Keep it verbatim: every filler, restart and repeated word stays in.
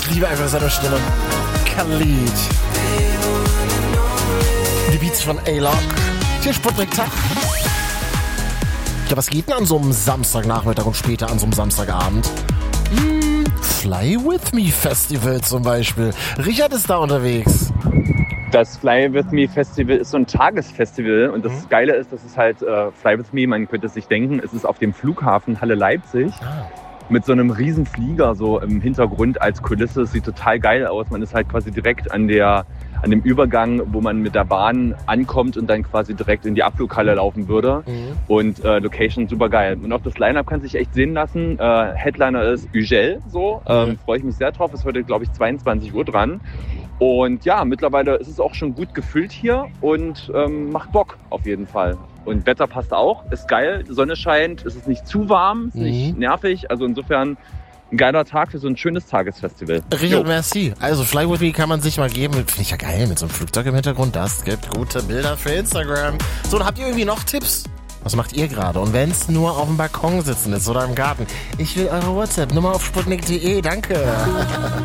Ich liebe einfach seine Stimme. Khalid. Die Beats von A-Lock. Hier Sputnik Tag. Ja, was geht denn an so einem Samstagnachmittag und später an so einem Samstagabend? Hm, Fly With Me Festival zum Beispiel. Richard ist da unterwegs. Das Fly With Me Festival ist so ein Tagesfestival und das mhm. Geile ist, dass es halt äh, Fly With Me, man könnte sich denken, es ist auf dem Flughafen Halle Leipzig ah. mit so einem riesen Flieger so im Hintergrund als Kulisse. Es sieht total geil aus. Man ist halt quasi direkt an der an dem Übergang, wo man mit der Bahn ankommt und dann quasi direkt in die Abflughalle laufen würde. Mhm. Und äh, Location super geil. Und auch das Line-Up kann sich echt sehen lassen. Äh, Headliner ist Ugel, so. Ähm, mhm. Freue ich mich sehr drauf. Ist heute, glaube ich, zweiundzwanzig Uhr dran. Und ja, mittlerweile ist es auch schon gut gefüllt hier und ähm, macht Bock auf jeden Fall. Und Wetter passt auch, ist geil, die Sonne scheint, es ist nicht zu warm, ist mhm. nicht nervig. Also insofern ein geiler Tag für so ein schönes Tagesfestival. Richard, merci. Also Fly With Me kann man sich mal geben. Finde ich ja geil, mit so einem Flugzeug im Hintergrund. Das gibt gute Bilder für Instagram. So, und habt ihr irgendwie noch Tipps? Was macht ihr gerade? Und wenn es nur auf dem Balkon sitzen ist oder im Garten. Ich will eure WhatsApp-Nummer auf sputnik punkt de. Danke.